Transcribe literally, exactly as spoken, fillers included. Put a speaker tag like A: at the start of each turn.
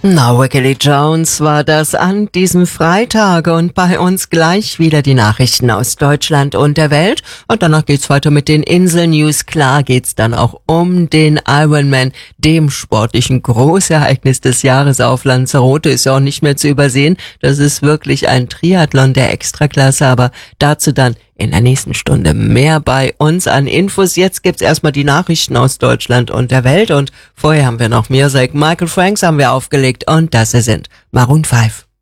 A: Na, Wiggly Jones war das an diesem Freitag und bei uns gleich wieder die Nachrichten aus Deutschland und der Welt. Und danach geht's weiter mit den Insel-News. Klar geht's dann auch um den Ironman, dem sportlichen Großereignis des Jahres auf Lanzarote. Ist ja auch nicht mehr zu übersehen. Das ist wirklich ein Triathlon der Extraklasse, aber dazu dann in der nächsten Stunde mehr bei uns an Infos. Jetzt gibt's erstmal die Nachrichten aus Deutschland und der Welt und vorher haben wir noch Music. Michael Franks haben wir aufgelegt und das hier sind Maroon five.